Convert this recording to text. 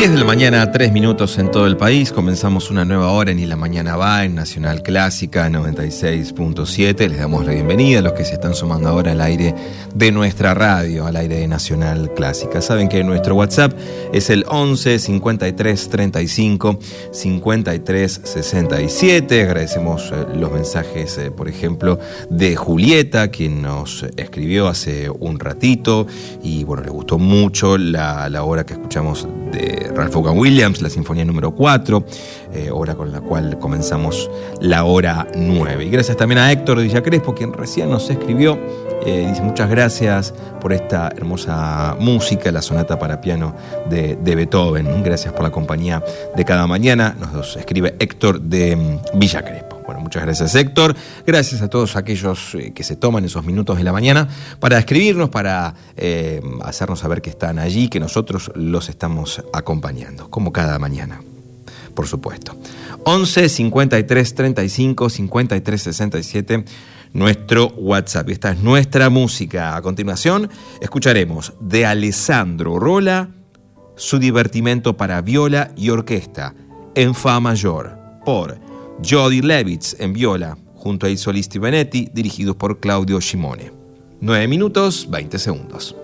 10 de la mañana, 3 minutos en todo el país. Comenzamos una nueva hora en Y la Mañana Va, en Nacional Clásica 96.7. Les damos la bienvenida a los que se están sumando ahora al aire de nuestra radio, al aire de Nacional Clásica. Saben que nuestro WhatsApp es el 11 53 35 53 67. Agradecemos los mensajes, por ejemplo, de Julieta, quien nos escribió hace un ratito. Y bueno, le gustó mucho la obra que escuchamos de Ralph Vaughan Williams, la Sinfonía número 4, obra con la cual comenzamos la hora 9. Y gracias también a Héctor de Villa Crespo, quien recién nos escribió. Dice muchas gracias por esta hermosa música, la sonata para piano de Beethoven. Gracias por la compañía de cada mañana. Nos escribe Héctor de Villa Crespo. Bueno, muchas gracias, Héctor. Gracias a todos aquellos que se toman esos minutos de la mañana para escribirnos, para hacernos saber que están allí, que nosotros los estamos acompañando, como cada mañana, por supuesto. 11 53 35 53 67, nuestro WhatsApp. Esta es nuestra música. A continuación, escucharemos de Alessandro Rolla su divertimento para viola y orquesta en fa mayor por Jody Levitz en viola, junto a I Solisti Benetti, dirigidos por Claudio Scimone. 9 minutos, 20 segundos.